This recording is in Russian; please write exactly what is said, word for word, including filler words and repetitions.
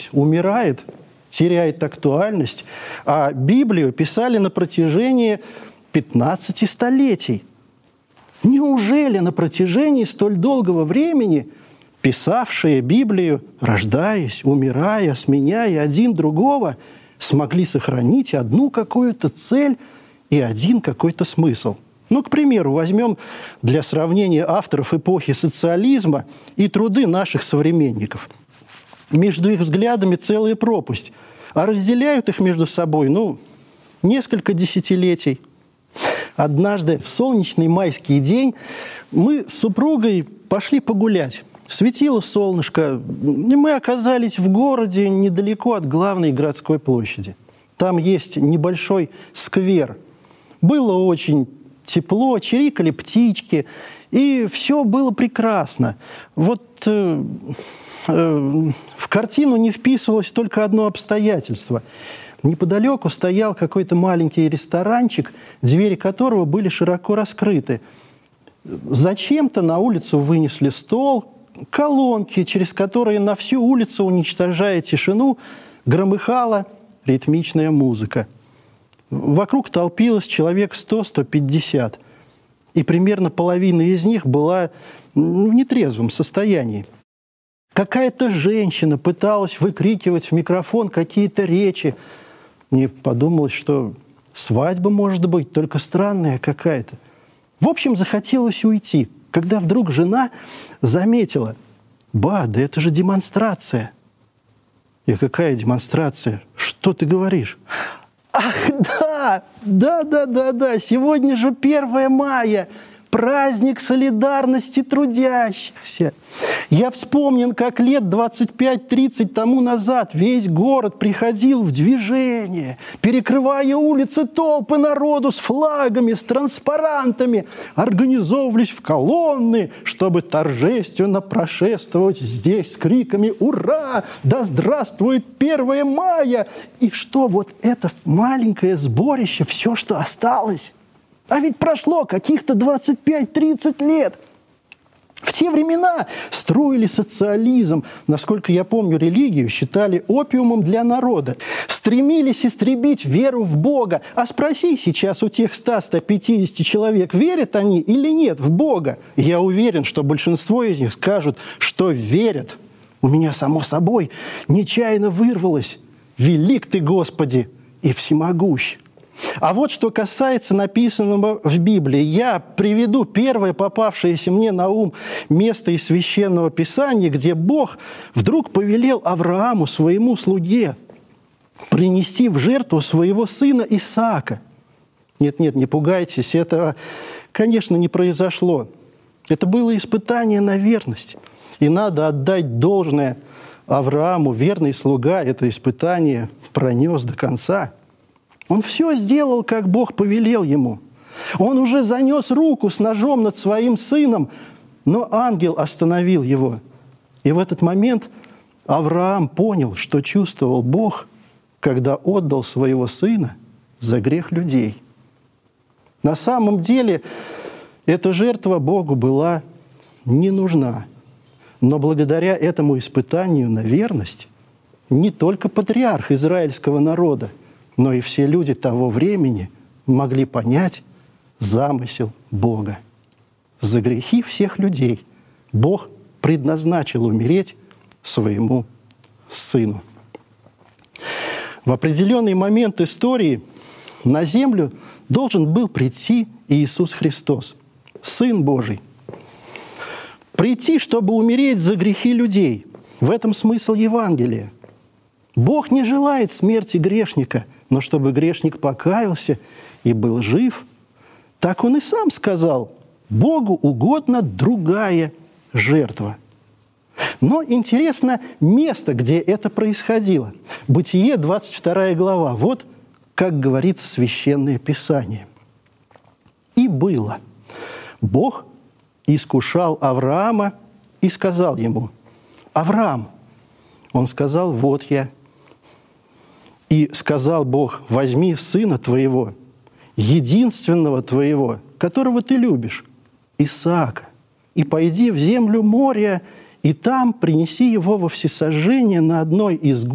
верность умирает, теряет актуальность, а Библию писали на протяжении пятнадцати столетий. Неужели на протяжении столь долгого времени писавшие Библию, рождаясь, умирая, сменяя один другого, смогли сохранить одну какую-то цель и один какой-то смысл? Ну, к примеру, возьмем для сравнения авторов эпохи социализма и труды наших современников. Между их взглядами целая пропасть, а разделяют их между собой, ну, несколько десятилетий. Однажды в солнечный майский день мы с супругой пошли погулять. Светило солнышко, и мы оказались в городе недалеко от главной городской площади. Там есть небольшой сквер. Было очень тепло, чирикали птички, и все было прекрасно. Вот э, э, в картину не вписывалось только одно обстоятельство. Неподалеку стоял какой-то маленький ресторанчик, двери которого были широко раскрыты. Зачем-то на улицу вынесли стол, колонки, через которые на всю улицу, уничтожая тишину, громыхала ритмичная музыка. Вокруг толпилось человек сто - сто пятьдесят, и примерно половина из них была в нетрезвом состоянии. Какая-то женщина пыталась выкрикивать в микрофон какие-то речи. Мне подумалось, что свадьба может быть, только странная какая-то. В общем, захотелось уйти, когда вдруг жена заметила: «Ба, да это же демонстрация». Я: «Какая демонстрация? Что ты говоришь?» «Ах, да, да, да, да, да, сегодня же первое мая, праздник солидарности трудящихся. Я вспомнил, как лет двадцать пять - тридцать тому назад весь город приходил в движение, перекрывая улицы толпы народу с флагами, с транспарантами, организовывались в колонны, чтобы торжественно прошествовать здесь с криками «Ура! Да здравствует первое мая!» И что вот это маленькое сборище, все, что осталось? А ведь прошло каких-то двадцать пять - тридцать лет. В те времена строили социализм. Насколько я помню, религию считали опиумом для народа. Стремились истребить веру в Бога. А спроси сейчас у тех ста - ста пятидесяти человек, верят они или нет в Бога. Я уверен, что большинство из них скажут, что верят. У меня, само собой, нечаянно вырвалось: «Велик ты, Господи, и всемогущ». А вот что касается написанного в Библии. Я приведу первое попавшееся мне на ум место из Священного Писания, где Бог вдруг повелел Аврааму, своему слуге, принести в жертву своего сына Исаака. Нет-нет, не пугайтесь, этого, конечно, не произошло. Это было испытание на верность. И надо отдать должное Аврааму. Верный слуга это испытание пронес до конца. Он все сделал, как Бог повелел ему. Он уже занес руку с ножом над своим сыном, но ангел остановил его. И в этот момент Авраам понял, что чувствовал Бог, когда отдал своего сына за грех людей. На самом деле эта жертва Богу была не нужна. Но благодаря этому испытанию на верность не только патриарх израильского народа, но и все люди того времени могли понять замысел Бога. За грехи всех людей Бог предназначил умереть своему сыну. В определенный момент истории на землю должен был прийти Иисус Христос, Сын Божий. Прийти, чтобы умереть за грехи людей. В этом смысл Евангелия. Бог не желает смерти грешника, но чтобы грешник покаялся и был жив. Так Он и сам сказал: Богу угодна другая жертва. Но интересно место, где это происходило. Бытие, двадцать вторая глава. Вот как говорит Священное Писание. «И было: Бог искушал Авраама и сказал ему: Авраам. Он сказал: вот я. И сказал Бог: возьми сына твоего, единственного твоего, которого ты любишь, Исаака, и пойди в землю Мория, и там принеси его во всесожжение на одной из гор,